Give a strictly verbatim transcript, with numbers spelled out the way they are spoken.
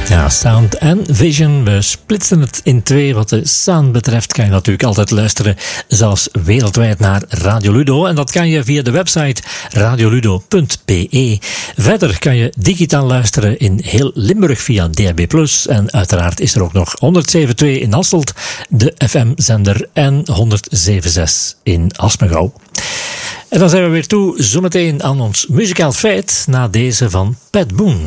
Ja, sound en vision. We splitsen het in twee. Wat de sound betreft kan je natuurlijk altijd luisteren, zelfs wereldwijd, naar Radio Ludo. En dat kan je via de website radioludo punt b e. Verder kan je digitaal luisteren in heel Limburg via D A B plus. En uiteraard is er ook nog honderdzeven komma twee in Hasselt, de F M-zender, en honderdzeven komma zes in Asmegouw. En dan zijn we weer toe zometeen aan ons muzikaal feit na deze van Pat Boone.